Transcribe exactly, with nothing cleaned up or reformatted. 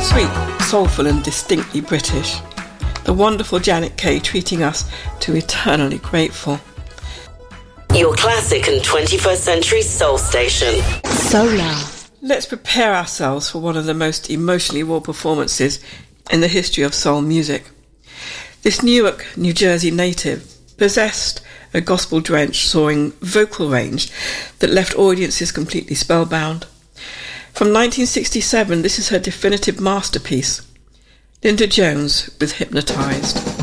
Sweet, soulful and distinctly British. The wonderful Janet Kay treating us to Eternally Grateful. Your classic and twenty-first century soul station. Solar. Let's prepare ourselves for one of the most emotionally raw performances in the history of soul music. This Newark, New Jersey native possessed a gospel-drenched, soaring vocal range that left audiences completely spellbound. From nineteen sixty-seven, this is her definitive masterpiece, Linda Jones with Hypnotized.